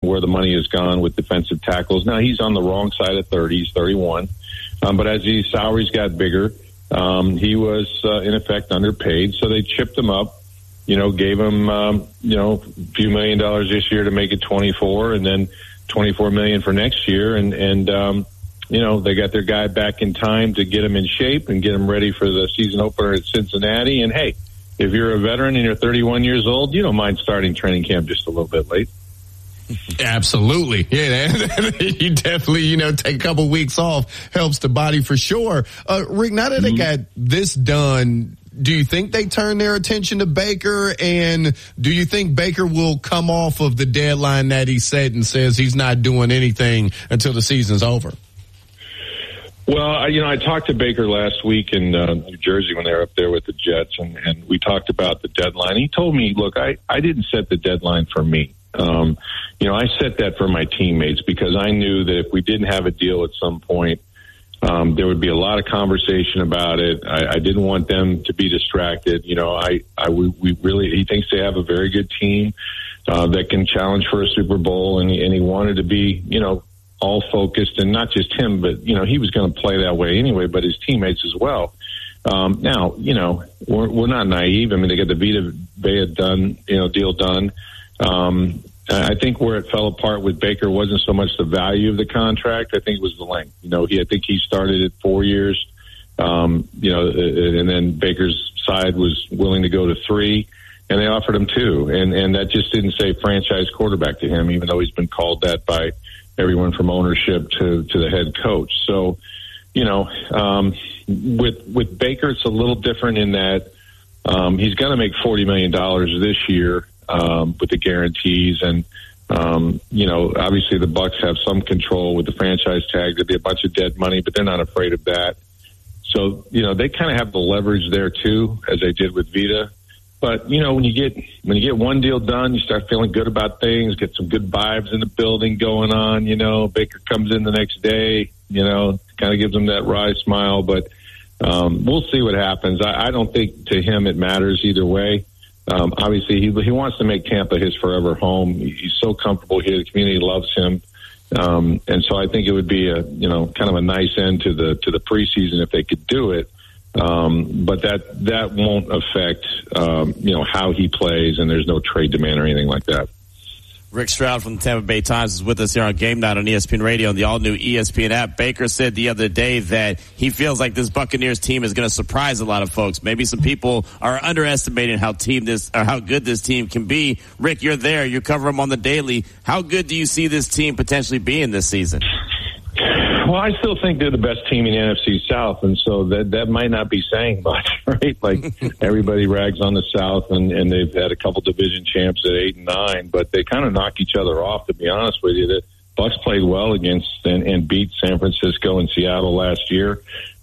where the money has gone with defensive tackles. Now, he's on the wrong side of 30. He's 31. But as his salaries got bigger, he was, in effect, underpaid. So they chipped him up, gave him, a few $1 million this year to make it 24, and then $24 million for next year. And they got their guy back in time to get him in shape and get him ready for the season opener at Cincinnati. And, hey, if you're a veteran and you're 31 years old, you don't mind starting training camp just a little bit late. Absolutely. Yeah, you definitely, take a couple weeks off helps the body for sure. Rick, now that they got this done, do you think they turn their attention to Baker? And do you think Baker will come off of the deadline that he set and says he's not doing anything until the season's over? Well, I talked to Baker last week in New Jersey when they were up there with the Jets, and we talked about the deadline. He told me, look, I didn't set the deadline for me. I set that for my teammates because I knew that if we didn't have a deal at some point, there would be a lot of conversation about it. I didn't want them to be distracted. He thinks they have a very good team that can challenge for a Super Bowl, and he wanted to be, all focused, and not just him, but, he was going to play that way anyway, but his teammates as well. Now, we're not naive. I mean, they got the Vita Vea deal done. I think where it fell apart with Baker wasn't so much the value of the contract. I think it was the length. I think he started at 4 years, and then Baker's side was willing to go to 3, and they offered him 2. And that just didn't say franchise quarterback to him, even though he's been called that by everyone from ownership to the head coach. So, with Baker, it's a little different in that he's going to make $40 million this year with the guarantees. And, obviously the Bucs have some control with the franchise tag. There'd be a bunch of dead money, but they're not afraid of that. So, they kind of have the leverage there too, as they did with Vita. But, when you get one deal done, you start feeling good about things, get some good vibes in the building going on. Baker comes in the next day, kind of gives him that wry smile. But we'll see what happens. I don't think to him it matters either way. Obviously, he wants to make Tampa his forever home. He's so comfortable here. The community loves him. And so I think it would be kind of a nice end to the preseason if they could do it. But that won't affect, how he plays, and there's no trade demand or anything like that. Rick Stroud from the Tampa Bay Times is with us here on Game Night on ESPN Radio and the all-new ESPN app. Baker said the other day that he feels like this Buccaneers team is going to surprise a lot of folks. Maybe some people are underestimating how good this team can be. Rick, you're there. You cover them on the daily. How good do you see this team potentially being this season? Well, I still think they're the best team in the NFC South, and so that might not be saying much, right? Like everybody rags on the South, and they've had a couple division champs at 8 and 9, but they kind of knock each other off. To be honest with you, the Bucs played well against and beat San Francisco and Seattle last year,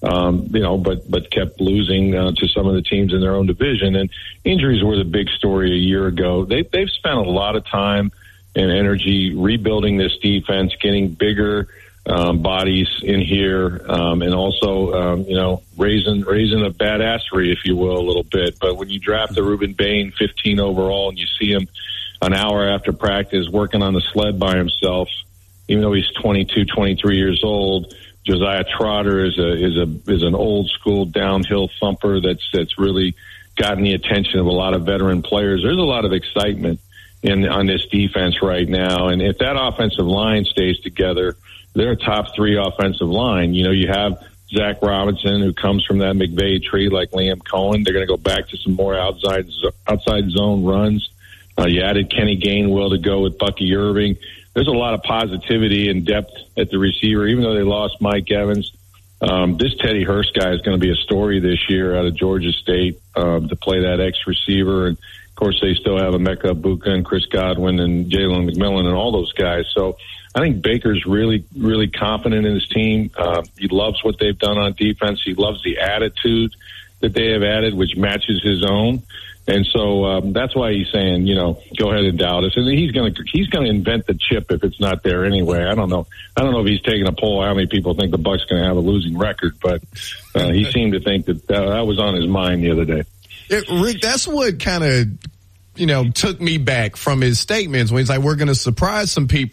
but kept losing to some of the teams in their own division. And injuries were the big story a year ago. They've spent a lot of time and energy rebuilding this defense, getting bigger bodies in here, and also, raising a badassery, if you will, a little bit. But when you draft the Ruben Bain 15 overall and you see him an hour after practice working on the sled by himself, even though he's 22, 23 years old, Josiah Trotter is an old school downhill thumper that's really gotten the attention of a lot of veteran players. There's a lot of excitement on this defense right now. And if that offensive line stays together, they're a top 3 offensive line. You have Zach Robinson, who comes from that McVay tree, like Liam Cohen. They're going to go back to some more outside zone runs. You added Kenny Gainwell to go with Bucky Irving. There's a lot of positivity and depth at the receiver, even though they lost Mike Evans. This Teddy Hurst guy is going to be a story this year out of Georgia State to play that X receiver. And, of course, they still have Emeka Egbuka and Chris Godwin and Jalen McMillan and all those guys. So I think Baker's really, really confident in his team. He loves what they've done on defense. He loves the attitude that they have added, which matches his own. And so that's why he's saying, go ahead and doubt us. And he's going to invent the chip if it's not there anyway. I don't know if he's taking a poll how many people think the Bucs going to have a losing record, but he seemed to think that was on his mind the other day. Rick, that's what kind of, took me back from his statements when he's like, we're going to surprise some people.